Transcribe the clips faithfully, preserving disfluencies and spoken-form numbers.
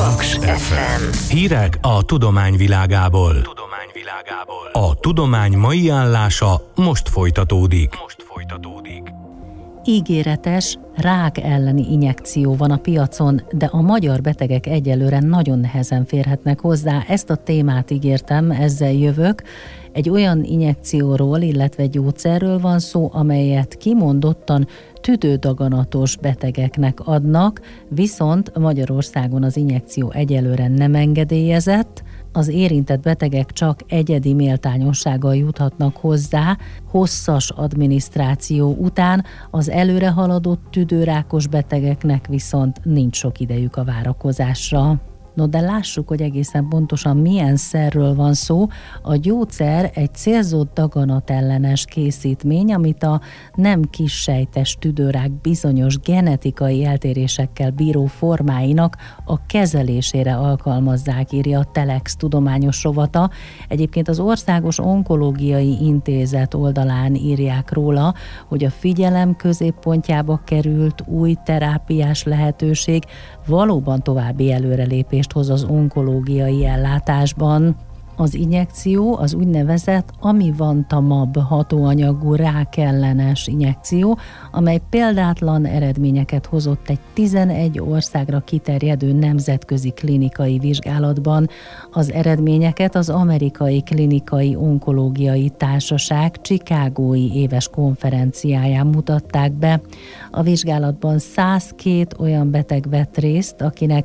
Paks ef em. Hírek a tudomány világából. Tudomány világából. A tudomány mai állása most folytatódik. Most folytatódik. Ígéretes, rák elleni injekció van a piacon, de a magyar betegek egyelőre nagyon nehezen férhetnek hozzá. Ezt a témát ígértem, ezzel jövök. Egy olyan injekcióról, illetve gyógyszerről van szó, amelyet kimondottan tüdődaganatos betegeknek adnak, viszont Magyarországon az injekció egyelőre nem engedélyezett. Az érintett betegek csak egyedi méltányossággal juthatnak hozzá, hosszas adminisztráció után, az előre haladott tüdőrákos betegeknek viszont nincs sok idejük a várakozásra. No, de lássuk, hogy egészen pontosan milyen szerről van szó. A gyógyszer egy célzott daganatellenes készítmény, amit a nem kissejtes tüdőrák bizonyos genetikai eltérésekkel bíró formáinak a kezelésére alkalmazzák, írja a Telex tudományos rovata. Egyébként az Országos Onkológiai Intézet oldalán írják róla, hogy a figyelem középpontjába került új terápiás lehetőség valóban további előrelépés hoz az onkológiai ellátásban. Az injekció az úgynevezett amivantamab hatóanyagú rákellenes injekció, amely példátlan eredményeket hozott egy tizenegy országra kiterjedő nemzetközi klinikai vizsgálatban. Az eredményeket az Amerikai Klinikai Onkológiai Társaság chicagói éves konferenciáján mutatták be. A vizsgálatban százkettő olyan beteg vett részt, akinek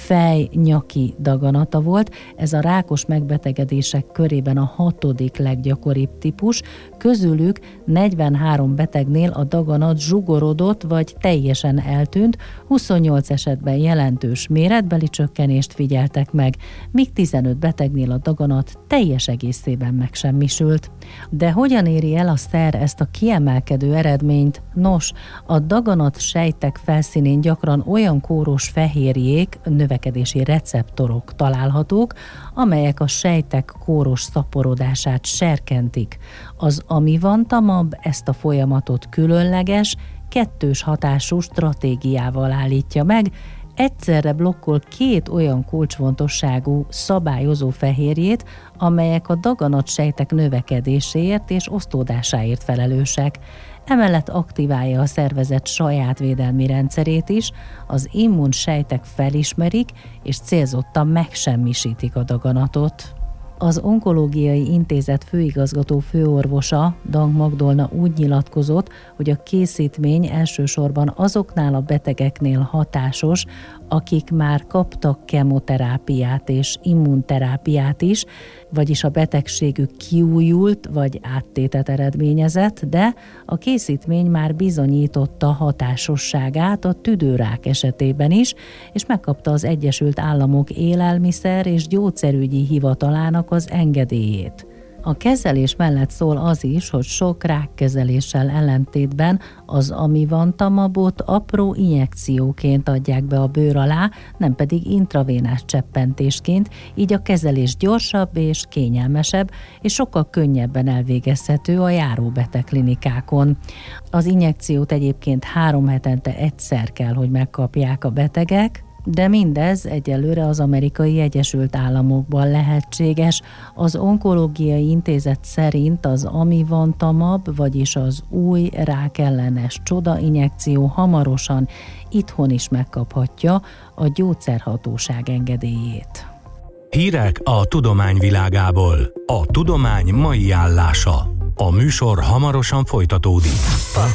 fej-nyaki daganata volt. Ez a rákos megbetegedések körében a hatodik leggyakoribb típus. Közülük negyvenhárom betegnél a daganat zsugorodott vagy teljesen eltűnt, huszonnyolc esetben jelentős méretbeli csökkenést figyeltek meg, míg tizenöt betegnél a daganat teljes egészében megsemmisült. De hogyan éri el a szer ezt a kiemelkedő eredményt? Nos, a daganat sejtek felszínén gyakran olyan kóros fehérjék, növekedési receptorok találhatók, amelyek a sejtek kóros szaporodását serkentik. Az amivantamab ezt a folyamatot különleges, kettős hatású stratégiával állítja meg, egyszerre blokkol két olyan kulcsfontosságú szabályozó fehérjét, amelyek a daganatsejtek növekedéséért és osztódásáért felelősek. Emellett aktiválja a szervezet saját védelmi rendszerét is, az immunsejtek felismerik és célzottan megsemmisítik a daganatot. Az Onkológiai Intézet főigazgató főorvosa, Dank Magdolna úgy nyilatkozott, hogy a készítmény elsősorban azoknál a betegeknél hatásos, akik már kaptak kemoterápiát és immunterápiát is, vagyis a betegségük kiújult vagy áttétet eredményezett, de a készítmény már bizonyította hatásosságát a tüdőrák esetében is, és megkapta az Egyesült Államok Élelmiszer- és Gyógyszerügyi Hivatalának az engedélyét. A kezelés mellett szól az is, hogy sok rákkezeléssel ellentétben az amivantamabot apró injekcióként adják be a bőr alá, nem pedig intravénás cseppentésként, így a kezelés gyorsabb és kényelmesebb, és sokkal könnyebben elvégezhető a járóbeteg klinikákon. Az injekciót egyébként három hetente egyszer kell, hogy megkapják a betegek, de mindez egyelőre az Amerikai Egyesült Államokban lehetséges. Az Onkológiai Intézet szerint az amivantamab, vagyis az új rákellenes csoda injekció hamarosan itthon is megkaphatja a gyógyszerhatóság engedélyét. Hírek a tudomány világából. A tudomány mai állása. A műsor hamarosan folytatódik.